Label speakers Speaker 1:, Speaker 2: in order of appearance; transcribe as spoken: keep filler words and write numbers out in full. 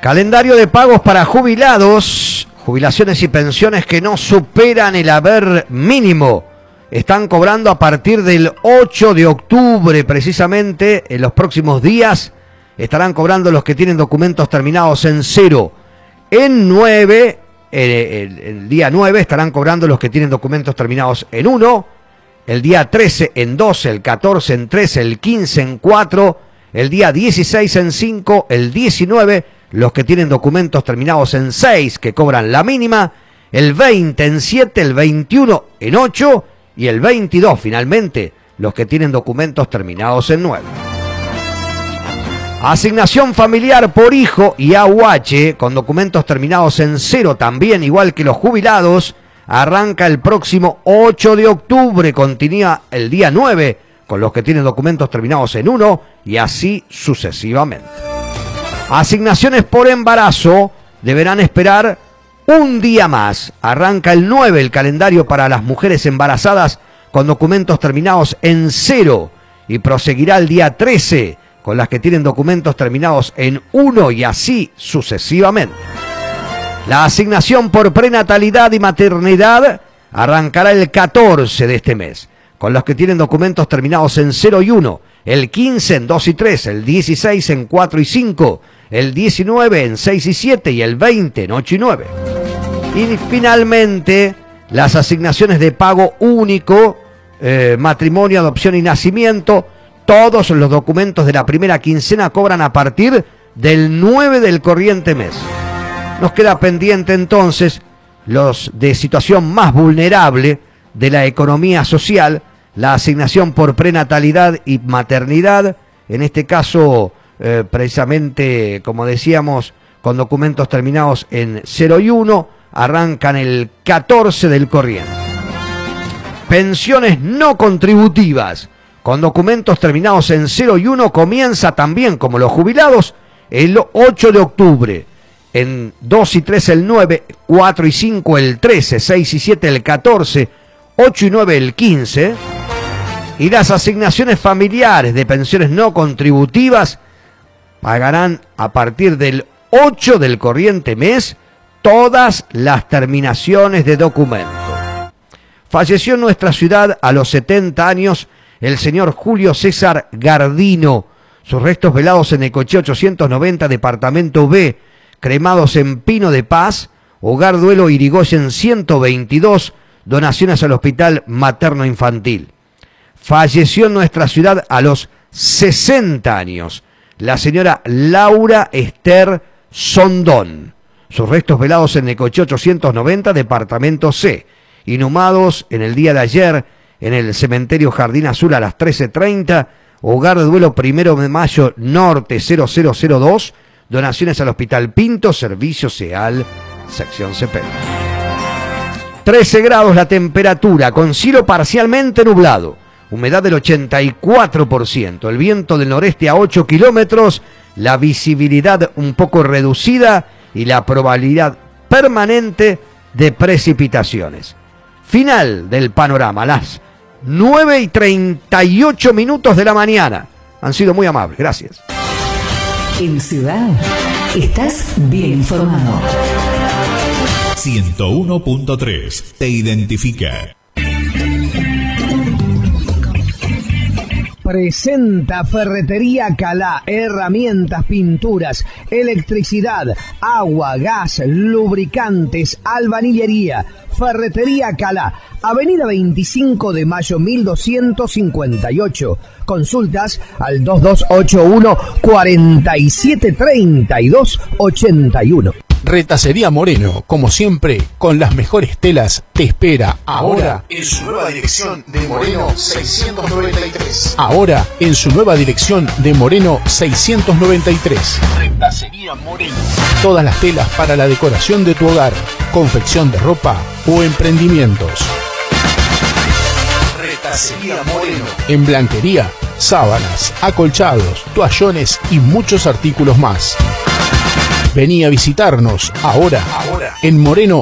Speaker 1: Calendario de pagos para jubilados, jubilaciones y pensiones que no superan el haber mínimo. Están cobrando a partir del ocho de octubre, precisamente en los próximos días. Estarán cobrando los que tienen documentos terminados en cero. En nueve, el, el, el día nueve estarán cobrando los que tienen documentos terminados en uno. El día trece en dos, el catorce en tres, el quince en cuatro, el día dieciséis en cinco, el diecinueve, los que tienen documentos terminados en seis, que cobran la mínima, el veinte en siete, el veintiuno en ocho y el veintidós, finalmente, los que tienen documentos terminados en nueve. Asignación familiar por hijo y A U H, con documentos terminados en cero también, igual que los jubilados, arranca el próximo ocho de octubre, continúa el día nueve, con los que tienen documentos terminados en uno y así sucesivamente. Asignaciones por embarazo deberán esperar un día más. Arranca el nueve el calendario para las mujeres embarazadas con documentos terminados en cero y proseguirá el día trece con las que tienen documentos terminados en uno y así sucesivamente. La asignación por prenatalidad y maternidad arrancará el catorce de este mes, con los que tienen documentos terminados en cero y uno, el quince en dos y tres, el dieciséis en cuatro y cinco, el diecinueve en seis y siete y el veinte en ocho y nueve. Y finalmente, las asignaciones de pago único, eh, matrimonio, adopción y nacimiento, todos los documentos de la primera quincena cobran a partir del nueve del corriente mes. Nos queda pendiente entonces los de situación más vulnerable de la economía social, la asignación por prenatalidad y maternidad, en este caso eh, precisamente, como decíamos, con documentos terminados en cero y uno, arrancan el catorce del corriente. Pensiones no contributivas, con documentos terminados en cero y uno, comienza también, como los jubilados, el ocho de octubre. En dos y tres el nueve, cuatro y cinco el trece, seis y siete el catorce, ocho y nueve el quince. Y las asignaciones familiares de pensiones no contributivas pagarán a partir del ocho del corriente mes todas las terminaciones de documento. Falleció en nuestra ciudad a los setenta años el señor Julio César Gardino. Sus restos velados en Necochea ochocientos noventa, departamento B, cremados en Pino de Paz, Hogar Duelo Irigoyen ciento veintidós, donaciones al Hospital Materno Infantil. Falleció en nuestra ciudad a los sesenta años la señora Laura Esther Sondón. Sus restos velados en Necochea ochocientos noventa, departamento C, inhumados en el día de ayer en el cementerio Jardín Azul a las trece treinta, Hogar de Duelo Primero de Mayo Norte cero cero cero dos, donaciones al Hospital Pinto, Servicio SEAL, sección C P. trece grados la temperatura, con cielo parcialmente nublado, humedad del ochenta y cuatro por ciento, el viento del noreste a ocho kilómetros, la visibilidad un poco reducida y la probabilidad permanente de precipitaciones. Final del panorama, las nueve y treinta y ocho minutos de la mañana. Han sido muy amables, gracias.
Speaker 2: En Ciudad, estás bien informado.
Speaker 3: ciento uno punto tres te identifica.
Speaker 4: Presenta Ferretería Calá, herramientas, pinturas, electricidad, agua, gas, lubricantes, albañilería. Ferretería Calá, Avenida veinticinco de mayo mil doscientos cincuenta y ocho. Consultas al dos dos ocho uno, cuatro siete tres dos, ocho uno.
Speaker 5: Retacería Moreno, como siempre, con las mejores telas, te espera ahora
Speaker 3: en su nueva dirección de Moreno seiscientos noventa y tres.
Speaker 5: Ahora en su nueva dirección de Moreno seiscientos noventa y tres. Retacería Moreno. Todas las telas para la decoración de tu hogar, confección de ropa o emprendimientos.
Speaker 3: Retacería Moreno.
Speaker 5: En blanquería, sábanas, acolchados, toallones y muchos artículos más. Vení a visitarnos ahora, ahora. en Moreno